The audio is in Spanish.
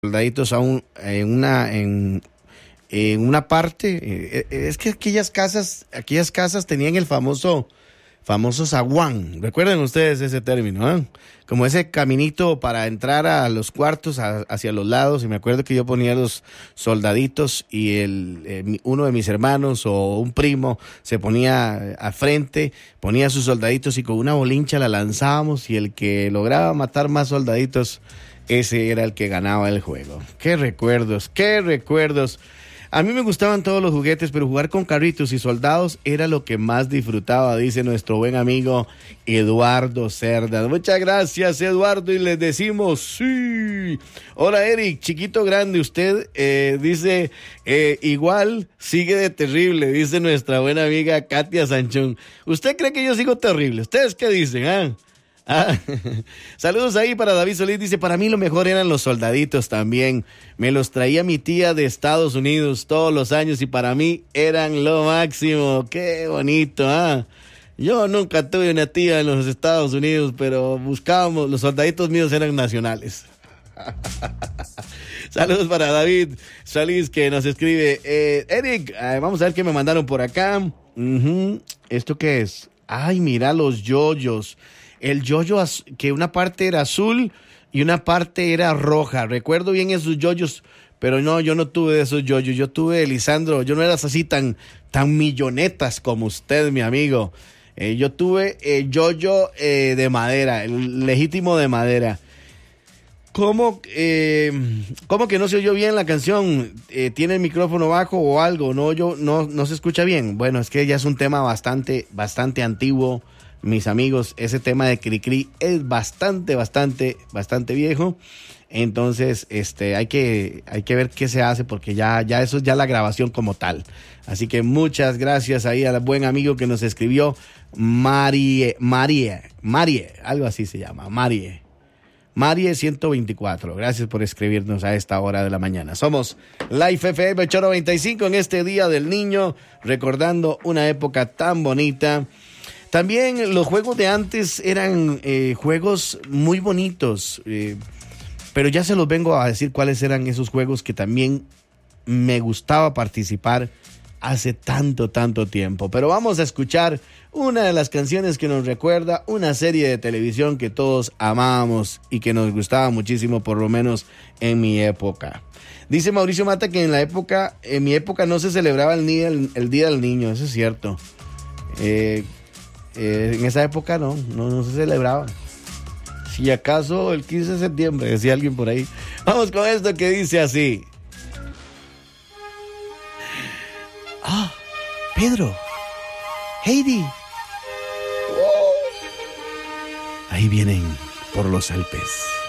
soldaditos en una parte. Es que aquellas casas tenían el famoso zaguán. ¿Recuerdan ustedes ese término? ¿Eh? Como ese caminito para entrar a los cuartos hacia los lados. Y me acuerdo que yo ponía los soldaditos y uno de mis hermanos o un primo se ponía al frente, ponía sus soldaditos y con una bolincha la lanzábamos y el que lograba matar más soldaditos, ese era el que ganaba el juego. ¡Qué recuerdos! ¡Qué recuerdos! A mí me gustaban todos los juguetes, pero jugar con carritos y soldados era lo que más disfrutaba, dice nuestro buen amigo Eduardo Cerda. Muchas gracias, Eduardo, y les decimos sí. Hola, Eric, chiquito grande, usted dice, igual sigue de terrible, dice nuestra buena amiga Katia Sanchón. ¿Usted cree que yo sigo terrible? ¿Ustedes qué dicen, Saludos ahí para David Solís, dice, para mí lo mejor eran los soldaditos también, me los traía mi tía de Estados Unidos todos los años y para mí eran lo máximo. Qué bonito, Yo nunca tuve una tía en los Estados Unidos, pero buscábamos, los soldaditos míos eran nacionales. Saludos para David Solís que nos escribe, Eric, vamos a ver qué me mandaron por acá. ¿Esto qué es? Ay, mira los yoyos. El yoyo, que una parte era azul y una parte era roja. Recuerdo bien esos yoyos, pero no, yo no tuve esos yoyos. Yo tuve, Lisandro, yo no era así tan millonetas como usted, mi amigo. Yo tuve yoyo de madera, el legítimo de madera. ¿Cómo que no se oyó bien la canción? ¿Tiene el micrófono bajo o algo? No se escucha bien. Bueno, es que ya es un tema bastante antiguo. Mis amigos, ese tema de Cricri es bastante viejo. Entonces, hay que ver qué se hace porque ya eso es ya la grabación como tal. Así que muchas gracias ahí al buen amigo que nos escribió, Marie, algo así se llama, Marie 124. Gracias por escribirnos a esta hora de la mañana. Somos Life FM 895 en este Día del Niño, recordando una época tan bonita. También los juegos de antes eran juegos muy bonitos, pero ya se los vengo a decir cuáles eran esos juegos que también me gustaba participar hace tanto tiempo. Pero vamos a escuchar una de las canciones que nos recuerda una serie de televisión que todos amábamos y que nos gustaba muchísimo, por lo menos en mi época. Dice Mauricio Mata que en mi época no se celebraba el Día del Niño, eso es cierto. En esa época no se celebraba. Si acaso el 15 de septiembre, decía alguien por ahí. Vamos con esto que dice así. Pedro, Heidi. Ahí vienen por los Alpes.